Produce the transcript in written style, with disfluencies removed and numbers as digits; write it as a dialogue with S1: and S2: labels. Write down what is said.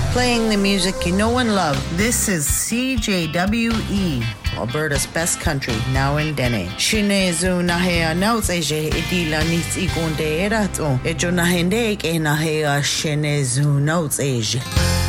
S1: Playing the music you know and love. This is CJWE, Alberta's best country, now in Dene. Shinezu nahea nauts eje edila nits igonde erato. Ejo nahende ke nahea shinezu nauts eje.